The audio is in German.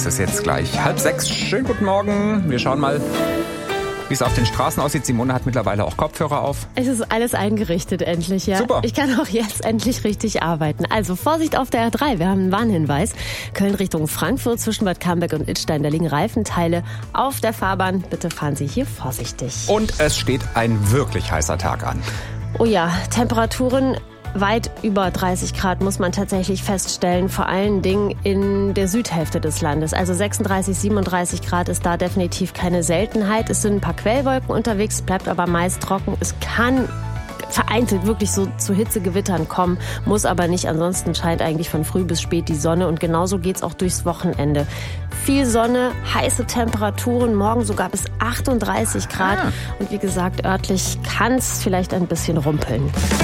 ist es jetzt gleich 5:30. Schönen guten Morgen. Wir schauen mal, wie es auf den Straßen aussieht. Simone hat mittlerweile auch Kopfhörer auf. Es ist alles eingerichtet endlich, ja. Super. Ich kann auch jetzt endlich richtig arbeiten. Also Vorsicht auf der R3, wir haben einen Warnhinweis. Köln Richtung Frankfurt zwischen Bad Camberg und Idstein, da liegen Reifenteile auf der Fahrbahn. Bitte fahren Sie hier vorsichtig. Und es steht ein wirklich heißer Tag an. Oh ja, Temperaturen weit über 30 Grad muss man tatsächlich feststellen, vor allen Dingen in der Südhälfte des Landes. Also 36, 37 Grad ist da definitiv keine Seltenheit. Es sind ein paar Quellwolken unterwegs, bleibt aber meist trocken. Es kann vereinzelt wirklich so zu Hitzegewittern kommen, muss aber nicht. Ansonsten scheint eigentlich von früh bis spät die Sonne und genauso geht's auch durchs Wochenende. Viel Sonne, heiße Temperaturen, morgen sogar bis 38 Grad. Und wie gesagt, örtlich kann's vielleicht ein bisschen rumpeln.